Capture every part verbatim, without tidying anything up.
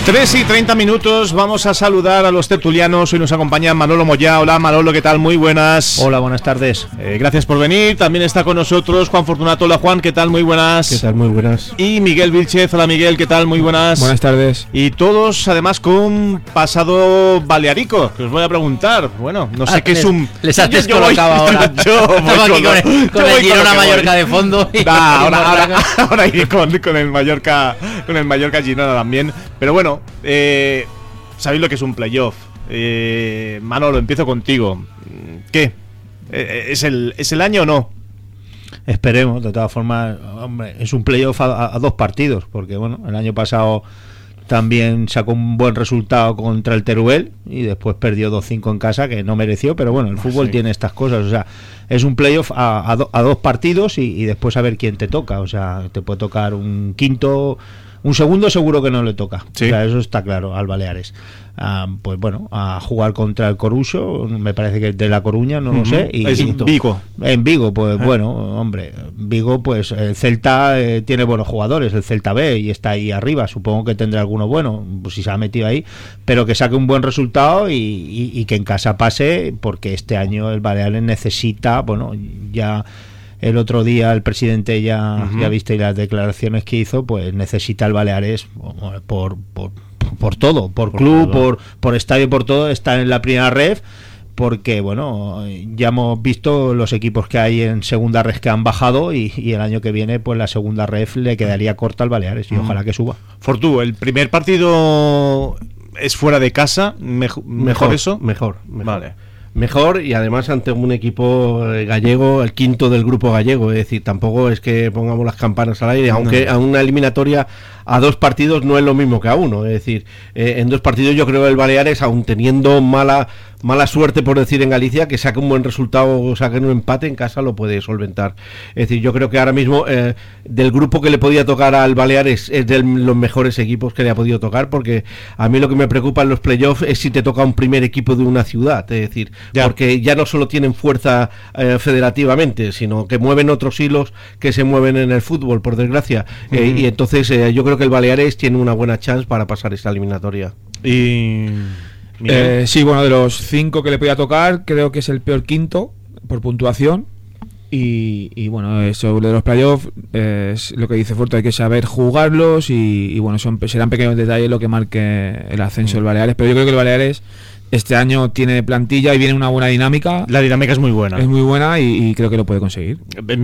tres y treinta minutos, vamos a saludar a los tertulianos. Hoy nos acompaña Manolo Moyá. Hola Manolo, ¿qué tal? Muy buenas. Hola, buenas tardes. Eh, gracias por venir. También está con nosotros Juan Fortunato. Hola Juan, ¿qué tal? Muy buenas. ¿Qué tal? Muy buenas. Y Miguel Vilchez. Hola Miguel, ¿qué tal? Muy buenas. Buenas tardes. Y todos además con pasado balearico, que os voy a preguntar. Bueno, no sé ah, qué les, es un... Les has descolocado ahora. Yo voy Estaba aquí con, con, el, con el Girona Mallorca de fondo. Y nah, ahora, ahora, ahora iré con, con el Mallorca, con el Mallorca Girona también. Pero bueno, eh... sabéis lo que es un playoff. eh, Manolo, empiezo contigo. ¿Qué? ¿Es el, ¿Es el año o no? Esperemos, de todas formas, hombre, es un playoff a, a dos partidos, porque bueno, el año pasado también sacó un buen resultado contra el Teruel y después perdió dos cinco en casa, que no mereció, pero bueno, el fútbol sí tiene estas cosas, o sea, es un playoff a, a, do, a dos partidos y, y después a ver quién te toca, o sea, te puede tocar un quinto. Un segundo seguro que no le toca, sí. O sea, eso está claro al Baleares. Ah, pues bueno, a jugar contra el Coruso, me parece que es de La Coruña, no uh-huh. lo sé. Y, es en Vigo. En Vigo, pues eh. bueno, hombre, Vigo, pues el Celta eh, tiene buenos jugadores, el Celta B, y está ahí arriba, supongo que tendrá alguno bueno, pues si se ha metido ahí, pero que saque un buen resultado y, y, y que en casa pase, porque este año el Baleares necesita, bueno, ya... El otro día el presidente ya, uh-huh. ya viste las declaraciones que hizo, pues necesita el Baleares por por, por todo, por, por club, todo. por por estadio, por todo, está en la primera ref, porque bueno, ya hemos visto los equipos que hay en segunda ref que han bajado y, y el año que viene pues la segunda ref le quedaría corta al Baleares y uh-huh. ojalá que suba. Fortú, el primer partido es fuera de casa, mejor, mejor, mejor eso, mejor, mejor. Vale. Mejor, y además ante un equipo gallego, el quinto del grupo gallego, es decir, tampoco es que pongamos las campanas al aire, aunque no. A una eliminatoria a dos partidos no es lo mismo que a uno, es decir, eh, en dos partidos yo creo que el Baleares, aun teniendo mala mala suerte, por decir, en Galicia, que saque un buen resultado o saque un empate en casa, lo puede solventar. Es decir, yo creo que ahora mismo eh, del grupo que le podía tocar al Baleares es de los mejores equipos que le ha podido tocar, porque a mí lo que me preocupa en los playoffs es si te toca un primer equipo de una ciudad, es decir, ya. porque ya no solo tienen fuerza eh, federativamente, sino que mueven otros hilos que se mueven en el fútbol, por desgracia, uh-huh. eh, y entonces eh, yo creo que el Baleares tiene una buena chance para pasar esta eliminatoria. Y... Eh, sí, bueno, de los cinco que le podía tocar, creo que es el peor quinto por puntuación. Y, y bueno, eso de los playoffs eh, es lo que dice Forte, hay que saber jugarlos. Y, y bueno, son, serán pequeños detalles lo que marque el ascenso del Baleares. Pero yo creo que el Baleares este año tiene plantilla y viene una buena dinámica. La dinámica es muy buena. Es muy buena y, y creo que lo puede conseguir.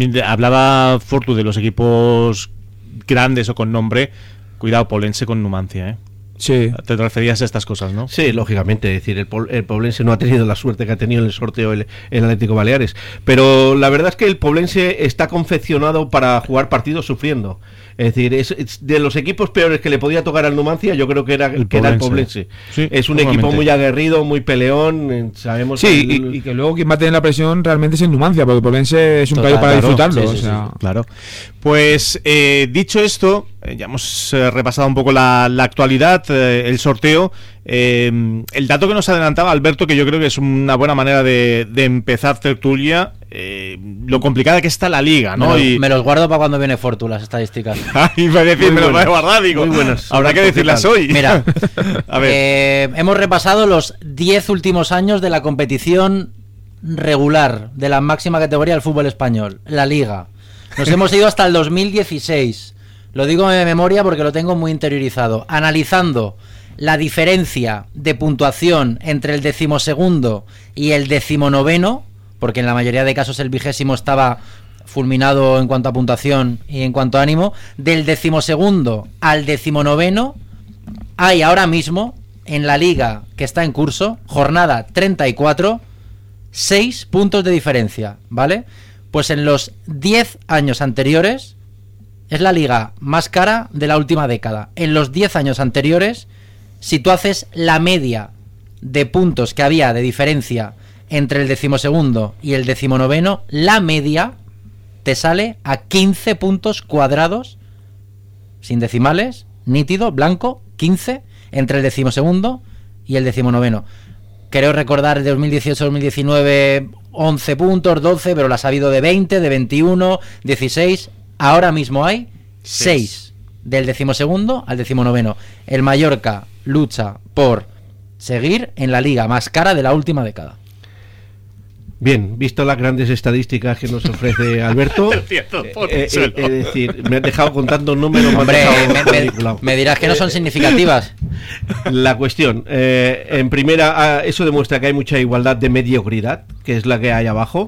Hablaba Fortu de los equipos grandes o con nombre. Cuidado, Poblense con Numancia, ¿eh? Sí. Te referías a estas cosas, ¿no? Sí, lógicamente, es decir, el, el Poblense no ha tenido la suerte que ha tenido en el sorteo el, el Atlético Baleares, pero la verdad es que el Poblense está confeccionado para jugar partidos sufriendo. Es decir, es, es de los equipos peores que le podía tocar al Numancia, yo creo que era el, que era el Poblense. Sí, es un equipo muy aguerrido, muy peleón, sabemos. Sí, que el... y, y que luego quien va a tener la presión realmente es el Numancia, porque el Poblense es un playo para claro, disfrutarlo. Sí, o sí, sea... sí, claro. Pues eh, dicho esto, eh, ya hemos eh, repasado un poco la, la actualidad, eh, el sorteo. Eh, el dato que nos adelantaba Alberto, que yo creo que es una buena manera de, de empezar tertulia, eh, lo complicada que está la liga, ¿no? Me, lo, y... me los guardo para cuando viene Fortu, las estadísticas. Ay, me decir, me los voy a guardar, digo. Muy buenas. Habrá que decirlas hoy. Mira, a ver. Eh, hemos repasado los diez últimos años de la competición regular de la máxima categoría del fútbol español, la Liga. Nos hemos ido hasta el dos mil dieciséis. Lo digo de memoria porque lo tengo muy interiorizado. Analizando la diferencia de puntuación entre el decimosegundo y el decimonoveno, porque en la mayoría de casos el vigésimo estaba fulminado en cuanto a puntuación y en cuanto a ánimo, del decimosegundo al decimonoveno hay ahora mismo en la liga que está en curso, jornada treinta y cuatro, seis puntos de diferencia, ¿vale? Pues en los diez años anteriores es la liga más cara de la última década. En los diez años anteriores, si tú haces la media de puntos que había de diferencia entre el decimosegundo y el decimonoveno, la media te sale a quince puntos cuadrados, sin decimales, nítido, blanco, quince, entre el decimosegundo y el decimonoveno. Creo recordar de dos mil dieciocho a dos mil diecinueve once puntos, doce, pero las ha habido de veinte, de veintiuno, dieciséis. Ahora mismo hay seis, del decimosegundo al decimonoveno. El Mallorca lucha por seguir en la liga más cara de la última década. Bien, visto las grandes estadísticas que nos ofrece Alberto, eh, eh, eh, es decir, me has dejado contando números. Hombre, me, me, me dirás que no son significativas. La cuestión, eh, en primera, eso demuestra que hay mucha igualdad de mediocridad, que es la que hay abajo.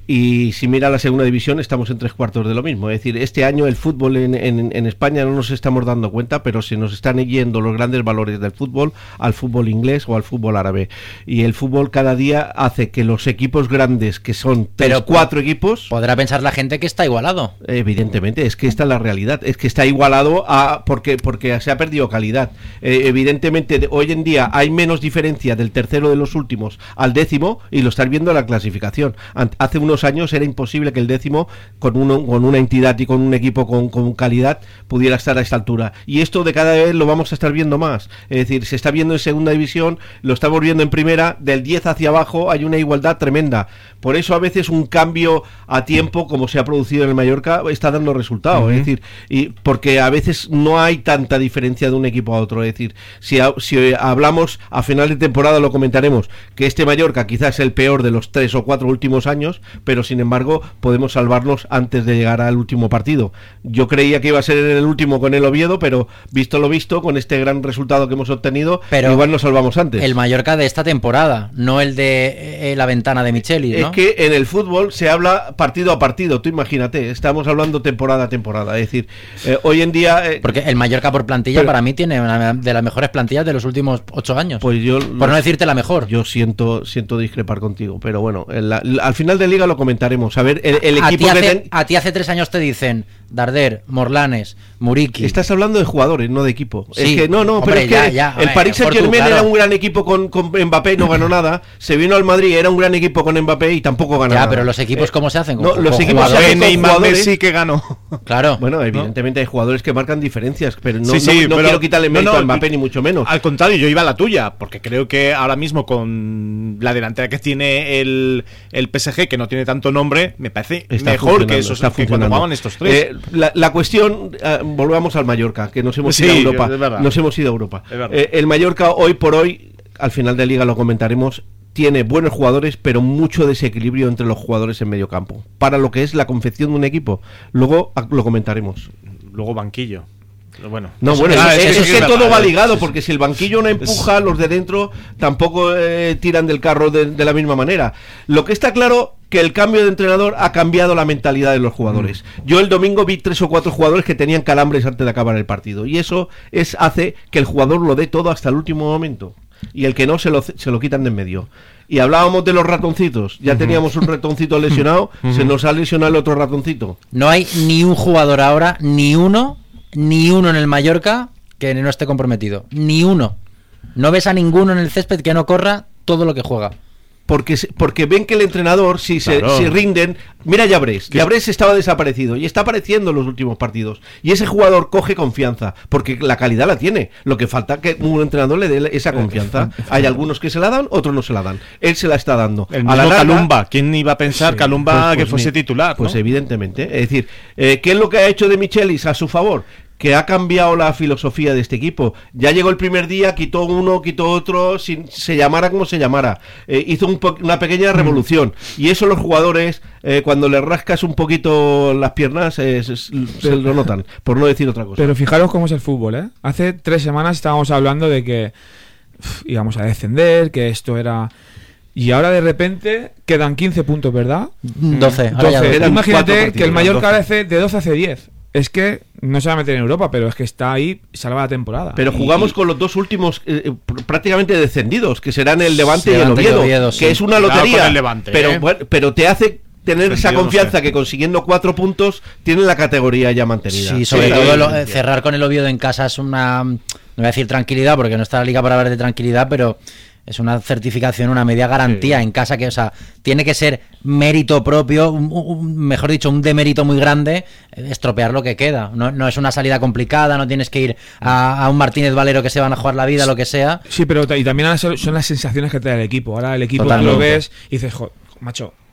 Y si mira la segunda división, estamos en tres cuartos de lo mismo. Es decir, este año el fútbol en, en, en España no nos estamos dando cuenta, pero se nos están yendo los grandes valores del fútbol al fútbol inglés o al fútbol árabe. Y el fútbol cada día hace que los equipos grandes, que son tres, pero cuatro equipos... Podrá pensar la gente que está igualado. Evidentemente, es que esta es la realidad. Es que está igualado a porque, porque se ha perdido calidad. Eh, evidentemente, hoy en día hay menos diferencia del tercero de los últimos al décimo, y lo estás viendo en la clasificación. Hace unos años era imposible que el décimo, con uno, con una entidad y con un equipo con, con calidad, pudiera estar a esta altura. Y esto de cada vez lo vamos a estar viendo más. Es decir, se está viendo en segunda división, lo estamos viendo en primera, del diez hacia abajo hay una igualdad tremenda. Por eso a veces un cambio a tiempo, como se ha producido en el Mallorca, está dando resultados. Uh-huh. Es decir, y porque a veces no hay tanta diferencia de un equipo a otro. Es decir, si, a, si hablamos a final de temporada, lo comentaremos, que este Mallorca quizás es el peor de los tres o cuatro últimos años, pero sin embargo podemos salvarnos antes de llegar al último partido. Yo creía que iba a ser en el último con el Oviedo, pero visto lo visto, con este gran resultado que hemos obtenido, pero igual nos salvamos antes. El Mallorca de esta temporada, no el de eh, la ventana de Micheli, ¿no? Es que en el fútbol se habla partido a partido, tú imagínate, estamos hablando temporada a temporada, es decir, eh, hoy en día... Eh, Porque el Mallorca por plantilla, pero, para mí tiene una de las mejores plantillas de los últimos ocho años. Pues yo... Por no decirte la mejor. Yo siento siento discrepar contigo, pero bueno, el, el, al final de liga lo comentaremos. A ver, el, el equipo a ti, que hace, ten... a ti hace tres años te dicen Darder, Morlanes, Muriqui. Estás hablando de jugadores, no de equipo. Sí. Es que no, no, Hombre, pero es ya, que ya, el Paris Saint-Germain claro. era un gran equipo con, con Mbappé, no ganó nada. Se vino al Madrid, era un gran equipo con Mbappé y tampoco ganó ya, nada. Ya, pero los equipos, eh, ¿cómo se hacen? No, con, los con equipos se hacen con jugadores sí que ganó. Claro. Bueno, evidentemente ¿no? hay jugadores que marcan diferencias, pero no, sí, sí, no, no pero, quiero quitarle mérito no, no, a Mbappé ni mucho menos. Al contrario, yo iba a la tuya, porque creo que ahora mismo con la delantera que tiene el, el P S G, que no tiene tanto nombre, me parece está mejor que esos que cuando jugaban estos tres. Eh, la, la cuestión, uh, volvamos al Mallorca, que nos hemos sí, ido a Europa. Nos hemos ido a Europa. Eh, el Mallorca hoy por hoy, al final de liga lo comentaremos, tiene buenos jugadores, pero mucho desequilibrio entre los jugadores en medio campo, para lo que es la confección de un equipo. Luego lo comentaremos. Luego banquillo. Bueno, no, bueno, es, es, es, es que todo va ligado, porque si el banquillo no empuja, los de dentro tampoco eh, tiran del carro de, de la misma manera. Lo que está claro, que el cambio de entrenador ha cambiado la mentalidad de los jugadores. Mm. Yo el domingo vi tres o cuatro jugadores que tenían calambres antes de acabar el partido, y eso es hace que el jugador lo dé todo hasta el último momento, y el que no se lo, se lo quitan de en medio. Y hablábamos de los ratoncitos, ya uh-huh. teníamos un ratoncito lesionado, uh-huh. se nos ha lesionado el otro ratoncito. No hay ni un jugador ahora, ni uno Ni uno en el Mallorca que no esté comprometido. Ni uno. No ves a ninguno en el césped que no corra todo lo que juega. Porque, porque ven que el entrenador, si claro. se si rinden... Mira Llabrés, Llabrés estaba desaparecido y está apareciendo en los últimos partidos. Y ese jugador coge confianza, porque la calidad la tiene. Lo que falta es que un entrenador le dé esa confianza. Hay algunos que se la dan, otros no se la dan. Él se la está dando. El mismo a la larga, Calumba, ¿quién iba a pensar sí, Calumba pues, pues, que fuese titular? Pues ¿no? evidentemente. Es decir, eh, ¿qué es lo que ha hecho de Michelis a su favor? Que ha cambiado la filosofía de este equipo. Ya llegó el primer día, quitó uno, quitó otro, sin, se llamara como se llamara. Eh, hizo un po- una pequeña revolución. Mm. Y eso los jugadores, eh, cuando les rascas un poquito las piernas, eh, se, se lo notan, por no decir otra cosa. Pero fijaros cómo es el fútbol, ¿eh? Hace tres semanas estábamos hablando de que uf, íbamos a descender, que esto era... Y ahora de repente quedan quince puntos, ¿verdad? doce. doce. Imagínate que el Mallorca ahora hace de doce hace diez. Es que no se va a meter en Europa, pero es que está ahí, salva la temporada. Pero jugamos y, con los dos últimos eh, prácticamente descendidos, que serán el Levante y el Oviedo, Oviedo que sí. es una lotería. El Levante, pero, ¿eh? bueno, pero te hace tener esa confianza no sé. que consiguiendo cuatro puntos tiene la categoría ya mantenida. Sí, sobre sí, todo lo, eh, cerrar con el Oviedo en casa es una, no voy a decir tranquilidad, porque no está la liga para hablar de tranquilidad, pero... es una certificación, una media garantía sí. en casa que, o sea, tiene que ser mérito propio, un, un, mejor dicho, un demérito muy grande, estropear lo que queda. No, no es una salida complicada, no tienes que ir a, a un Martínez Valero que se van a jugar la vida, lo que sea. Sí, pero y también son las sensaciones que te da el equipo. Ahora el equipo tú lo ves y dices, joder, macho,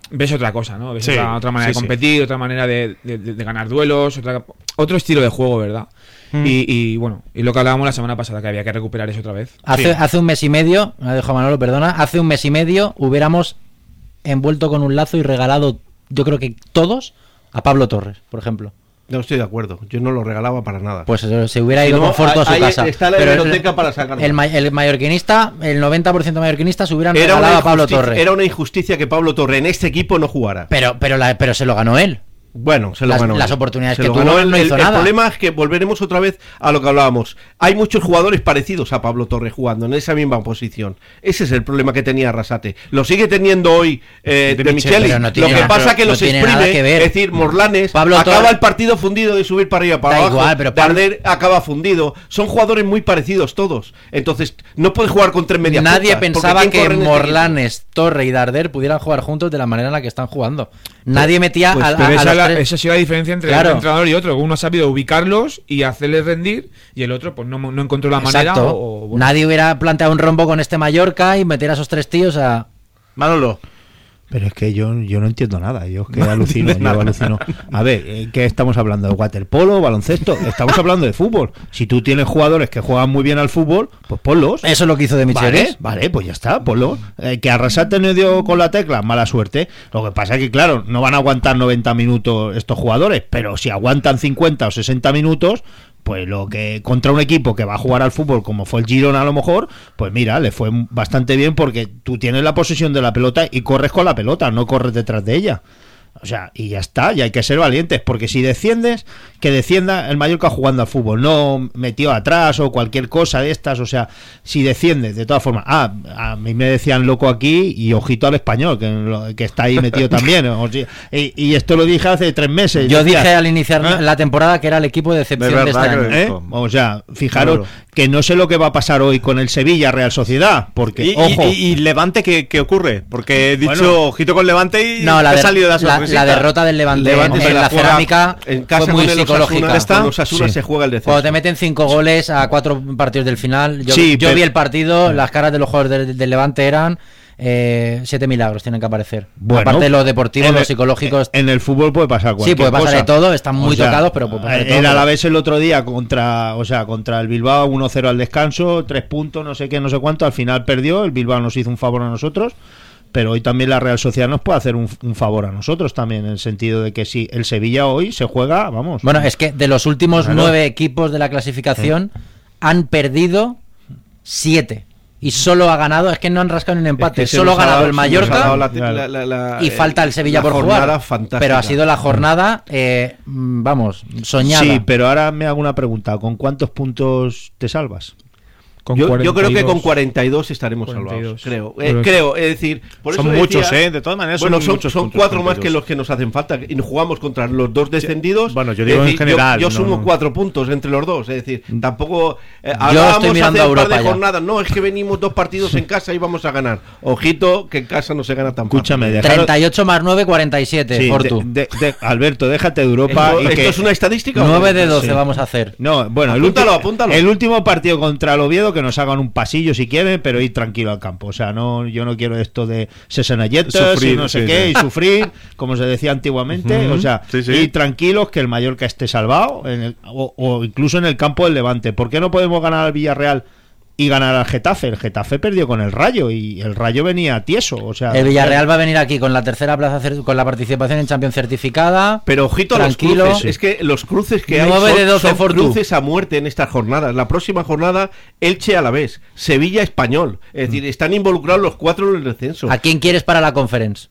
ves otra cosa, ¿no? Ves Sí, otra, otra manera sí, de competir, sí. otra manera de, de, de ganar duelos, otra, otro estilo de juego, ¿verdad? Mm. Y, y bueno, y lo que hablábamos la semana pasada, que había que recuperar eso otra vez. Hace, Sí. hace un mes y medio, me dejo Manolo, perdona, hace un mes y medio hubiéramos envuelto con un lazo y regalado, yo creo que todos, a Pablo Torres, por ejemplo. No estoy de acuerdo, yo no lo regalaba para nada. Pues se, se hubiera Si ido no, con Forto a su ahí casa. está la Pero el- biblioteca para sacarlo. El, ma- el mallorquinista, el noventa por ciento mallorquinista se hubieran Era regalado una, a Pablo injusticia, Torres. era una injusticia que Pablo Torre en este equipo no jugara. Pero, pero, la- pero se lo ganó él. Bueno, se lo Las- ganó. las él. oportunidades Se que lo tuvo ganó no él. hizo el, nada. el problema es que volveremos otra vez a lo que hablábamos. Hay muchos jugadores parecidos a Pablo Torre jugando en esa misma posición. Ese es el problema que tenía Arrasate. Lo sigue teniendo hoy eh, De de, Micheli, Micheli. pero no Lo tiene que nada- pasa es que no los tiene exprime, nada que ver. es decir, Morlanes Pablo acaba Torre- el partido fundido de subir para arriba, para Da abajo. igual, pero Pablo- Darder acaba fundido. Son jugadores muy parecidos todos. Entonces, no puede jugar con tres medias Nadie puntas, porque pensaba ¿quién que corre en este Morlanes, Torre y Darder pudieran jugar juntos de la manera en la que están jugando. Nadie metía pues, a, a- Pero a esa, los la- tres- esa ha sido la diferencia entre Claro. un entrenador y otro. Uno ha sabido ubicarlos y hacerles rendir, y el otro pues no, no encontró la manera. Exacto. O, o, bueno. Nadie hubiera planteado un rombo con este Mallorca y meter a esos tres tíos a... Manolo. Pero es que yo, yo no entiendo nada, yo es que No alucino, entiendes yo nada. alucino. A ver, eh, ¿qué estamos hablando? ¿De waterpolo, baloncesto? Estamos hablando de fútbol. Si tú tienes jugadores que juegan muy bien al fútbol, pues ponlos. Eso es lo que hizo de Vale, Michelis. vale, pues ya está, ponlo. Eh, que Arrasate no dio con la tecla, mala suerte. Lo que pasa es que, claro, no van a aguantar noventa minutos estos jugadores, pero si aguantan cincuenta o sesenta minutos, pues lo que contra un equipo que va a jugar al fútbol como fue el Girona a lo mejor, pues mira, le fue bastante bien porque tú tienes la posesión de la pelota y corres con la pelota, no corres detrás de ella. O sea, y ya está, y hay que ser valientes, porque si desciendes, que descienda el Mallorca jugando al fútbol, no metido atrás o cualquier cosa de estas, o sea, si desciendes, de todas formas, ah, a mí me decían loco aquí y ojito al Español, que, lo- que está ahí metido también, o sea, y, y esto lo dije hace tres meses. Yo decía, dije al iniciar ¿eh? la temporada que era el equipo de excepción De de, este verdad año. que- ¿eh? O sea, fijaros Claro. que no sé lo que va a pasar hoy con el Sevilla Real Sociedad, porque, Y, y- ojo, y- y Levante, ¿qué, qué ocurre? Porque he dicho Bueno. ojito con Levante y No, la, he de- salido de la la, sorpresita. la derrota del Levante, Levante en, se en la la juega cerámica en casa fue muy con el psicológica. Osasuna, con Osasuna Sí. se juega el descenso. Cuando te meten cinco goles a cuatro partidos del final, yo, Sí, yo pero- vi el partido, las caras de los jugadores del, del Levante eran eh, siete milagros tienen que aparecer. Bueno, Aparte de lo deportivo, en lo el- psicológico. En el fútbol puede pasar Sí, cualquier puede pasar cosa. de todo, están muy O sea, tocados, pero puede pasar de todo. El pero- Alavés el otro día contra, o sea, contra el Bilbao uno cero al descanso, tres puntos, no sé qué, no sé cuánto, al final perdió, el Bilbao nos hizo un favor a nosotros, pero hoy también la Real Sociedad nos puede hacer un, un favor a nosotros también, en el sentido de que si el Sevilla hoy se juega, vamos. Bueno, es que de los últimos Claro. nueve equipos de la clasificación han perdido siete. Y solo ha ganado, es que no han rascado ni un empate, Es que se solo ha nos ganado dado- el se nos ha Mallorca dado la- Claro. la- la- la- y falta el Sevilla la por jornada jugar. fantástica. Pero ha sido la jornada, eh, mm, vamos, soñada. Sí, pero ahora me hago una pregunta, ¿con cuántos puntos te salvas? Con Yo, yo creo que con cuarenta y dos. cuarenta y dos estaremos cuarenta y salvados. dos. Creo, Eh, Pero- creo, es decir, por Son eso muchos, decía- ¿eh? De todas maneras, bueno, son son, muchos son puntos, cuatro más cuarenta y que dos. los que nos hacen falta y jugamos contra los dos descendidos. Bueno, yo Es digo en decir, general, Yo, no, sumo no. cuatro puntos entre los dos, es decir, tampoco. Eh, Yo hablábamos estoy mirando hace a un par Europa de ya. jornadas. No, es que venimos dos partidos en casa y vamos a ganar. Ojito, que en casa no se gana tan fácil. Escúchame, dejaros- treinta y ocho más nueve, cuarenta y siete. Sí, Fortu. de- de- de- Alberto, déjate de Europa. ¿Esto, y esto que- es una estadística? o nueve no? de doce Sí. vamos a hacer. No, bueno, el, Apúntalo, ulti- apúntalo. el último partido contra el Oviedo, que nos hagan un pasillo si quieren, pero ir tranquilo al campo. O sea, no, yo no quiero esto de sesenalletas y Sufrir, no sé sí, qué, sí. y sufrir, como se decía antiguamente. Ujú, O sea, sí, sí. ir tranquilos, que el Mallorca esté salvado, en el- o, o incluso en el campo del Levante. ¿Por qué no podemos ganar al Villarreal y ganar al Getafe? El Getafe perdió con el Rayo y el Rayo venía tieso. O sea, El Villarreal va a venir aquí con la tercera plaza, cer- con la participación en Champions certificada. Pero ojito a los Tranquilo. cruces, es que los cruces que hay nueve son, de doce, son Fortu. cruces a muerte en estas jornadas. La próxima jornada, Elche Alavés, Sevilla Español. Es decir, están involucrados los cuatro en el descenso. ¿A quién quieres para la conference?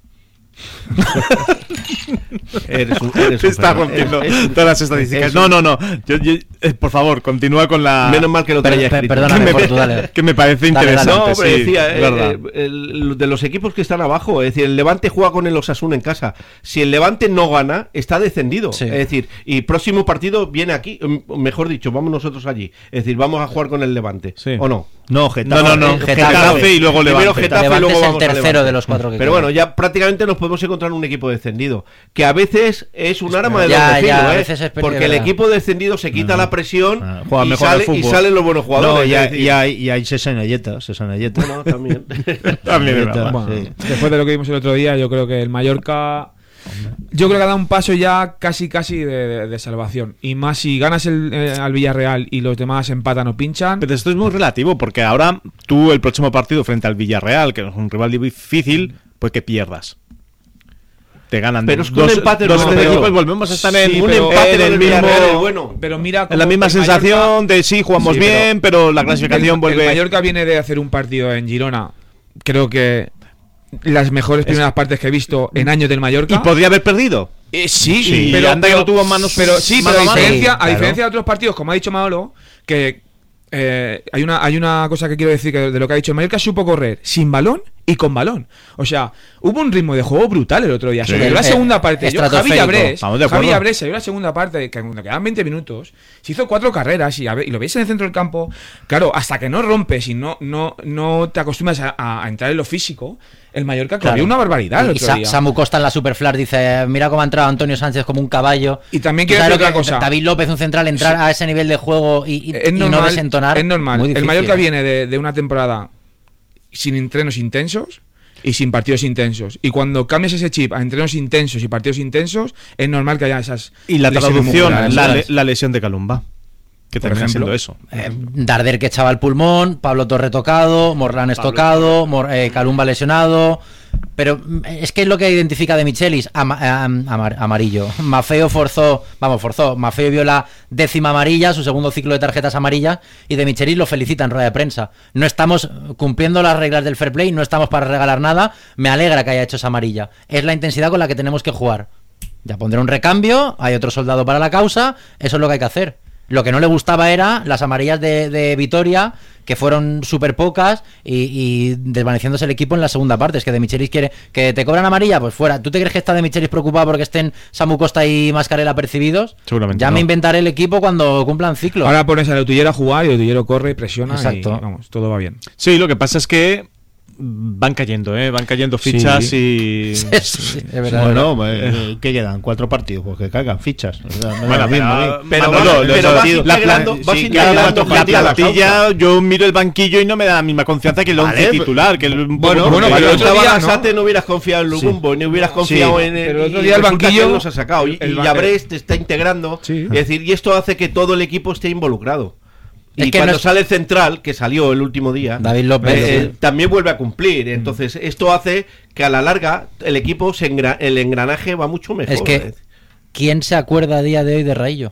Eres un, eres Se un está fenómeno. rompiendo Eres- eres- todas las estadísticas. eres No, un- no, no. Yo- yo- eh, por favor, continúa con la. Menos mal que lo Per- traía per- escrito. perdóname, que, me, Fortu, dale. que me parece Dale, dale. interesante. No, pero sí, decía, es eh, verdad. eh, el- de los equipos que están abajo, es decir, el Levante juega con el Osasuna en casa. Si el Levante no gana, está descendido. Sí. Es decir, y próximo partido viene aquí, mm, mejor dicho, vamos nosotros allí. Es decir, vamos a jugar con el Levante. Sí. ¿O no? No, Getafe. No, no, no. Getafe. Getafe y luego Primero Levante. Getafe y Levante luego es el vamos a tercero Levante. de los cuatro que Pero quedan. bueno, ya prácticamente nos podemos encontrar un equipo descendido, que a veces es un arma de Ya, doble filo, ya, a ¿eh? veces es porque el verdad. equipo descendido se quita la presión Ah, juega y, mejor al sale, y fútbol. salen los buenos jugadores. No, y es hay, decir, y hay, y hay Sesanayeta, Sesanayeta. bueno, también. También es Neta, verdad. Bueno, sí. después de lo que vimos el otro día, yo creo que el Mallorca, yo creo que ha dado un paso ya casi casi de, de- de salvación. Y más si ganas el, eh, al Villarreal y los demás empatan o pinchan. Pero esto es muy relativo, porque ahora tú el próximo partido frente al Villarreal, que es un rival difícil, pues que pierdas. Te ganan Pero es que un dos, empate dos no, tres pero- equipos, volvemos a estar en, Sí, un pero empate en con el el mismo, Villarreal es bueno. Pero mira, en la cómo misma el sensación Mallorca- de sí, jugamos Sí, pero- bien, pero, la clasificación el, vuelve... el Mallorca viene de hacer un partido en Girona. Creo que las mejores primeras partes que he visto en años del Mallorca. ¿Y podría haber perdido? Eh, sí, Sí, pero anda que lo tuvo en manos- Pero sí, mano pero a a mano. diferencia, Sí, a claro. diferencia de otros partidos, como ha dicho Manolo, que eh, hay una hay una cosa que quiero decir que de lo que ha dicho el Mallorca, supo correr sin balón y con balón. O sea, hubo un ritmo de juego brutal el otro día. Sí. Sobre todo la Eh, segunda parte. Yo, Javi estratosférico. Llabrés, Estamos de acuerdo. Javi Llabrés salió la segunda parte, que cuando quedaban veinte minutos, se hizo cuatro carreras y, a ver- y lo veis en el centro del campo. Claro, hasta que no rompes y no, no, no te acostumbras a, a entrar en lo físico, el Mallorca corrió Claro. una barbaridad el Y otro Sa- día. Samu Costa en la Superflash dice, mira cómo ha entrado Antonio Sánchez como un caballo. Y también ¿Tú quiero sabes decir lo otra que- cosa. David López, un central, entrar a ese nivel de juego y, y- es y normal, no desentonar. es normal. Muy El difícil. Mallorca viene de, de una temporada sin entrenos intensos y sin partidos intensos. Y cuando cambias ese chip a entrenos intensos y partidos intensos, es normal que haya esas Y la lesiones traducción, musculares. la, le- la lesión de Calumba, que Por termina ejemplo. siendo eso. Eh, Darder que echaba el pulmón, Pablo Torre tocado, Morlanes tocado, Mor- eh, Calumba lesionado. Pero mm, es que es lo que identifica de Michelis, ama- am- amar- amarillo. Mafeo forzó, vamos, forzó. Mafeo vio la décima amarilla, su segundo ciclo de tarjetas amarillas, y de Michelis lo felicita en rueda de prensa. No estamos cumpliendo las reglas del fair play, no estamos para regalar nada. Me alegra que haya hecho esa amarilla. Es la intensidad con la que tenemos que jugar. Ya pondré un recambio, hay otro soldado para la causa, eso es lo que hay que hacer. Lo que no le gustaba era las amarillas de, de Vitoria, que fueron súper pocas y, y desvaneciéndose el equipo en la segunda parte. Es que De Michelis quiere que te cobran amarilla, pues fuera. ¿Tú te crees que está De Michelis preocupado porque estén Samu Costa y Mascarell apercibidos? Seguramente Ya no. me inventaré el equipo cuando cumplan ciclo. Ahora pones al Utillero a jugar y el Utillero corre y presiona. Exacto. Y, vamos, todo va bien. Sí, lo que pasa es que van cayendo, ¿eh? Van cayendo fichas y... Sí, es verdad. Bueno, eh, ¿qué quedan? Cuatro partidos, pues que caigan fichas. O sea, me da Bueno, lo mismo, pero- ¿eh? pero Manolo, vas- los pero vas partidos- la integrando- plan- vas sí, integrando claro, tu la partida a la plantilla, causa. yo miro el banquillo y no me da la misma confianza que el once Vale, titular. Que el, bueno, bueno, Bueno, pero pero el otro día, Arrasate ¿no? no hubieras confiado en Lugumbo, ni hubieras confiado en pero el otro y día el resulta que banquillo- él los ha sacado. Y, el y ba- Llabrés te está integrando. Sí. Es decir, y esto hace que todo el equipo esté involucrado. Es Y que cuando no es- sale el central, que salió el último día, David López. eh, eh, también vuelve a cumplir. Entonces, esto hace que a la larga el equipo, se engra- el engranaje va mucho mejor. Es que, ¿quién se acuerda a día de hoy de Raillo?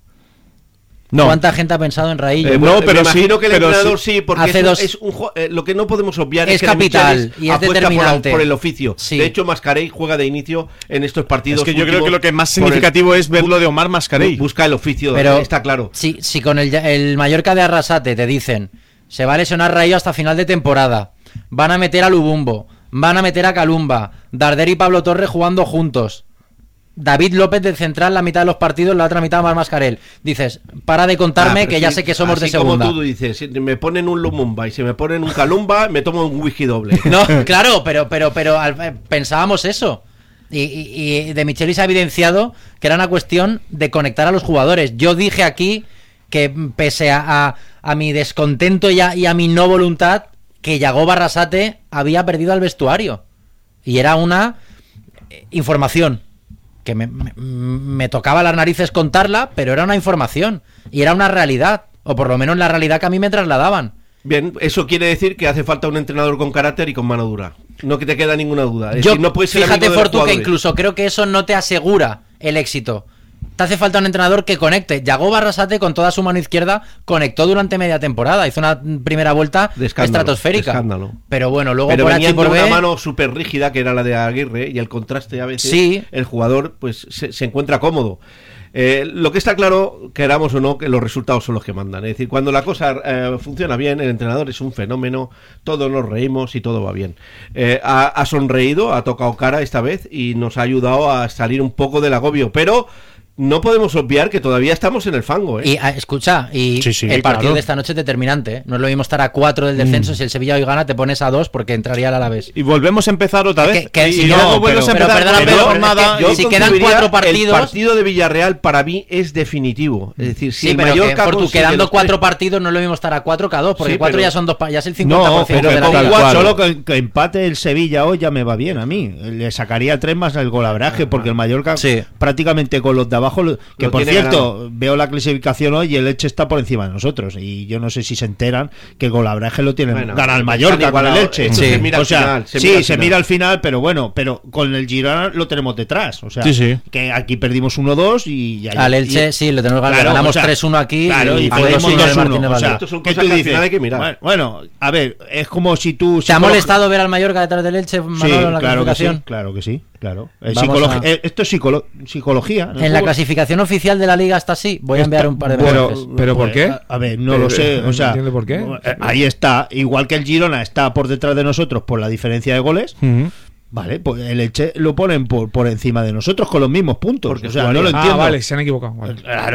No. ¿Cuánta gente ha pensado en Raillo? Eh, no, bueno, pero me imagino sí, que el pero entrenador sí. sí, porque Hace es, un- dos- es un ju- eh, lo que no podemos obviar es, Es que de capital Michelis y es apuesta por, la- determinante. por el oficio. Sí. De hecho, Mascarell juega de inicio en estos partidos. Es que yo creo últimos que lo que más por el- significativo es ver lo de Omar Mascarell. Busca el oficio, Pero está claro. Si, si con el, el Mallorca de Arrasate te dicen se va a lesionar Rayo hasta final de temporada, van a meter a Lubumbo, van a meter a Calumba, Darder y Pablo Torre jugando juntos, David López de central la mitad de los partidos, la otra mitad más Mascarell, dices, para de contarme Ah, pero que ya sí, sé que somos de así segunda. Como tú dices, si me ponen un Lumumba y si me ponen un Calumba, me tomo un whisky doble. No, claro, pero, pero, pero al- eh, pensábamos eso. Y, y, y de Michelis ha evidenciado que era una cuestión de conectar a los jugadores. Yo dije aquí que pese a, a, a mi descontento y a, y a mi no voluntad, que Yagoba Arrasate había perdido al vestuario. Y era una eh, información que me, me, me tocaba las narices contarla, pero era una información. Y era una realidad. O por lo menos la realidad que a mí me trasladaban. Bien, eso quiere decir que hace falta un entrenador con carácter y con mano dura. No que te queda ninguna duda. Es Yo, decir, no puedes ser fíjate, amigo de los Fortu, que jugadores. incluso creo que eso no te asegura el éxito. Te hace falta un entrenador que conecte. Yagoba Arrasate con toda su mano izquierda conectó durante media temporada. Hizo una primera vuelta De escándalo, estratosférica. de escándalo. Pero bueno, luego Pero por H venían y por de una B. mano súper rígida que era la de Aguirre y el contraste a veces Sí. el jugador pues se, se encuentra cómodo. Eh, lo que está claro, queramos o no, que los resultados son los que mandan. Es decir, cuando la cosa eh, funciona bien, el entrenador es un fenómeno, todos nos reímos y todo va bien. Eh, ha, ha sonreído, ha tocado cara esta vez y nos ha ayudado a salir un poco del agobio, pero no podemos obviar que todavía estamos en el fango, ¿eh? Y ah, escucha, y Sí, sí, el partido claro. de esta noche es determinante, ¿eh? No es lo mismo estar a cuatro del descenso, Mm. si el Sevilla hoy gana te pones a dos porque entraría el Alavés. Y volvemos a empezar otra vez. Que- que y si y no, luego vuelves a pero- empezar pero con perdona, la pero- jornada. pero- y- si quedan concebiría cuatro partidos- El partido de Villarreal para mí es definitivo. Es decir, si Sí, el pero que Mallorca por tu consigue quedando los cuatro tres- partidos no es lo mismo estar a cuatro que a dos, porque Sí, cuatro pero- ya son dos, pa- ya es el cincuenta No, por ciento pero de la con liga. cuatro, solo que, que empate el Sevilla hoy ya me va bien a mí. Le sacaría tres más el golaveraje, porque el Mallorca Sí. prácticamente con los de abajo, lo- que Lo por tiene cierto, ganado. veo la clasificación hoy y el Elche está por encima de nosotros. Y yo no sé si se enteran que el golaveraje lo tienen, Bueno, gana el están Mallorca con el igualados. Elche. Esto Sí. se mira o al sea, final, se sí, mira al se final. mira al final, pero bueno, pero con el Girona lo tenemos detrás. O sea, Sí, sí. que aquí perdimos uno dos y ya. Al Elche y- sí, lo tenemos ganado. Claro, ganamos o sea, tres uno aquí claro, y y fue perdemos dos uno de dos uno, Martínez o sea, Valero. Estos son ¿qué cosas tú que al dices? final hay que mirar. Bueno, bueno, a ver, es como si tú... ¿Te ha psicolog- molestado ver al Mallorca detrás del Elche, Sí, Manolo, en la claro que sí, clasificación? claro que sí, claro. Eh, Vamos psicologi- a- eh, esto es psicolo- psicología. ¿no? En la clasificación oficial de la liga está así. Voy a enviar un par de Pero- mensajes. pero ¿por qué? A, a ver, no Eh, lo sé, no o sea, entiendo por qué. eh, ahí está, igual que el Girona está por detrás de nosotros por la diferencia de goles, Ujú. vale, pues el Elche lo ponen por, por encima de nosotros con los mismos puntos, Porque o sea, no jugaría- lo Ah, entiendo. vale, se han equivocado. Vale. Claro.